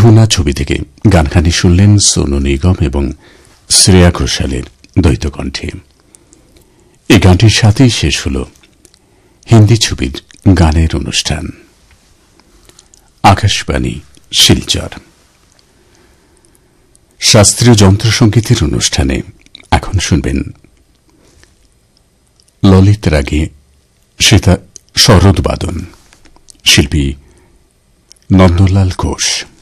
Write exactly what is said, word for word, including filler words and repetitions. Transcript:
ধুনা ছবি থেকে গানখানি শুনলেন সোনু নিগম এবং শ্রেয়া ঘোষালের দ্বৈত কণ্ঠে। এই গানটির সাথেই শেষ হল হিন্দি ছবির গানের অনুষ্ঠান। আকাশবাণী শিলচর। শাস্ত্রীয় যন্ত্রসঙ্গীতের অনুষ্ঠানে এখন শুনবেন ললিত রাগে সেতা শরৎ বাদন, শিল্পী নন্দলাল ঘোষ।